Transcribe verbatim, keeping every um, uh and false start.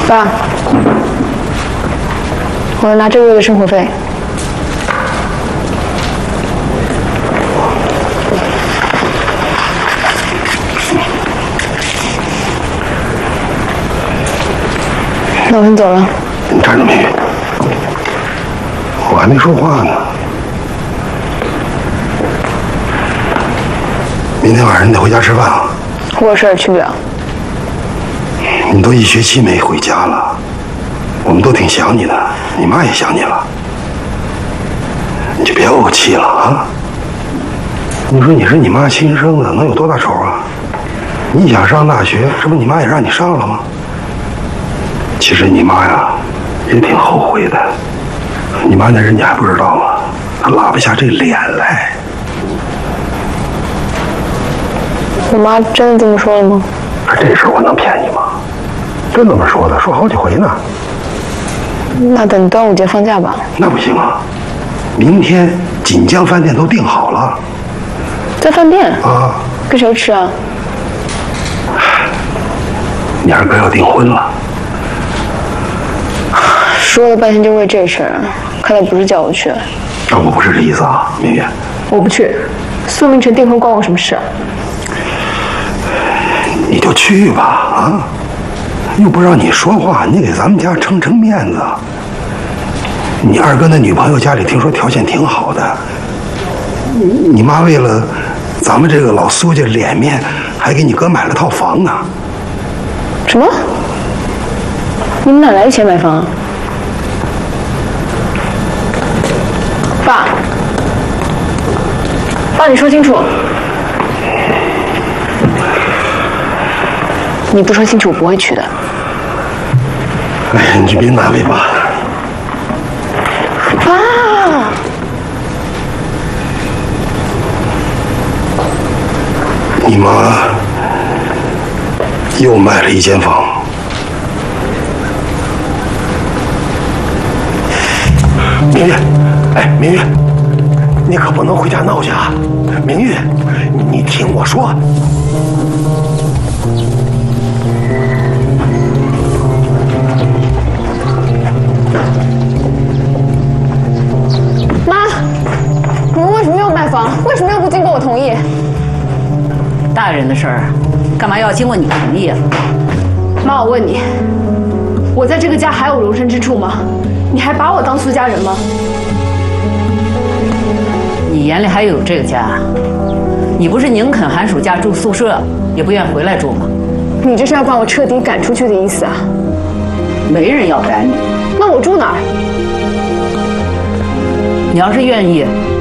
爸，我要拿这个月的生活费。那我先走了。 你站着，明宇，我还没说话呢。明天晚上你得回家吃饭啊。 我有事儿去不了。 你都一学期没回家了，我们都挺想你的，你妈也想你了，你就别怄气了啊！你说你是你妈亲生的，能有多大仇啊？你想上大学，这不你妈也让你上了吗？其实你妈呀，也挺后悔的。你妈那人你还不知道吗？她拉不下这脸来。 我妈真的这么说了吗？ 这事我能骗你吗？真这么说的，说好几回呢。 那等端午节放假吧。 那不行啊，明天锦江饭店都订好了。 在饭店啊？ 跟谁吃啊？ 你二哥要订婚了。 说了半天就为这事儿，看来不是叫我去。 啊，我不是这意思啊，明月。 我不去，苏明成订婚关我什么事啊？ 你就去吧，啊！又不让你说话，你给咱们家撑撑面子。你二哥那女朋友家里听说条件挺好的，你你妈为了咱们这个老苏家脸面，还给你哥买了套房呢。 什么？你们哪来的钱买房啊？爸，爸，你说清楚。你不说清楚，我不会去的。 哎，你就别难为爸了。 爸， 你妈又买了一间房。明月，哎，明月，你可不能回家闹去啊！明月，你听我说。 妈，你们为什么要买房？为什么又不经过我同意？ 大人的事儿，干嘛要经过你同意啊？ 妈，我问你，我在这个家还有容身之处吗？你还把我当苏家人吗？ 你眼里还有这个家？你不是宁肯寒暑假住宿舍，也不愿回来住吗？ 你这是要把我彻底赶出去的意思啊？ 没人要赶你。 那我住哪儿？ 你要是愿意，